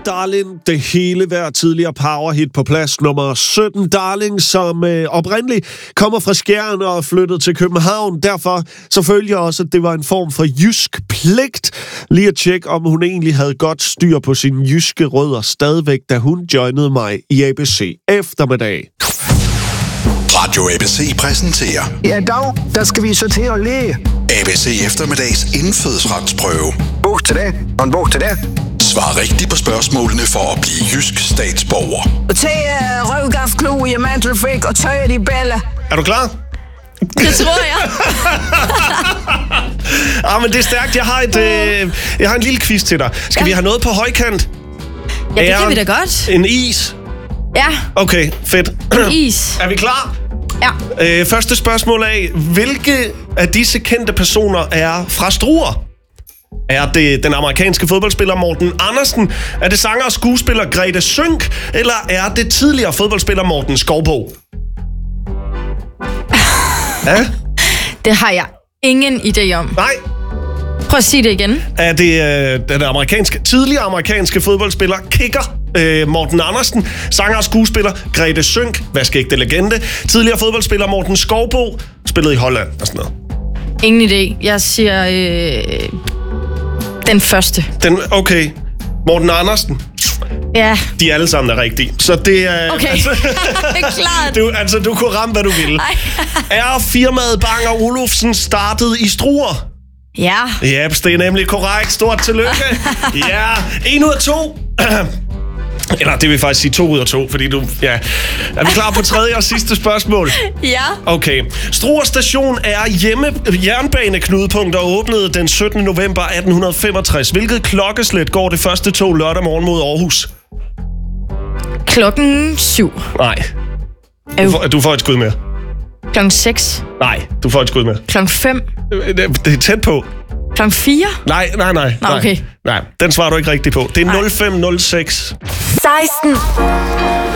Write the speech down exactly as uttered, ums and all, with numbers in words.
Darling, det hele hver tidligere powerhit på plads nummer sytten. Darling, som øh, oprindeligt kommer fra Skjern og er flyttet til København. Derfor så følger jeg også, at det var en form for jysk pligt. Lige at tjekke, om hun egentlig havde godt styr på sine jyske rødder stadigvæk, da hun joinede mig i A B C Eftermiddag. Radio A B C præsenterer. Ja, dag, der skal vi så til at læge. A B C Eftermiddags indfødsretsprøve. Bog til det, og en bog til det. Svar rigtigt på spørgsmålene for at blive jysk statsborger. Tag uh, røvgafklo i mantelfrik og tøj de bælle. Er du klar? Det tror jeg. ah, men det er stærkt. Jeg har, et, øh, jeg har en lille quiz til dig. Skal ja. vi have noget på højkant? Ja, det er kan vi da godt. En is? Ja. Okay, fedt. En is. Er vi klar? Ja. Øh, første spørgsmål af. Hvilke af disse kendte personer er fra Struer? Er det den amerikanske fodboldspiller Morten Andersen? Er det sanger og skuespiller Grete Sønck? Eller er det tidligere fodboldspiller Morten Skovbo? Ja? Det har jeg ingen idé om. Nej. Prøv at sige det igen. Er det øh, den amerikanske, tidligere amerikanske fodboldspiller Kicker øh, Morten Andersen? Sanger og skuespiller Grete Sønck, vaskeægte legende. Tidligere fodboldspiller Morten Skovbo, spillede i Holland og sådan noget. Ingen idé. Jeg siger øh, den første. Den, okay. Morten Andersen. Ja. De alle sammen er rigtige. Så det er... Okay, altså, klart. Du, altså, du kunne ramme, hvad du ville. Er firmaet Bang og Olufsen startet i Struer? Ja. Ja, det er nemlig korrekt. Stort tillykke. Ja, en ud af to. Eller det vil faktisk sige to ud af to, fordi du... Ja. Er vi klar på tredje og sidste spørgsmål? Ja. Okay. Struer Station er hjemme jernbaneknudepunkt og åbnede den syttende november atten femogtres. Hvilket klokkeslæt går det første tog lørdag morgen mod Aarhus? Klokken syv. Nej. Du får, du får et skud med. Klokken seks. Nej, du får et skud med. Klokken fem. Det, det er tæt på. Klokken fire. Nej, nej, nej. Nå, okay. Nej, den svarer du ikke rigtigt på. Det er nul fem nul seks. seksten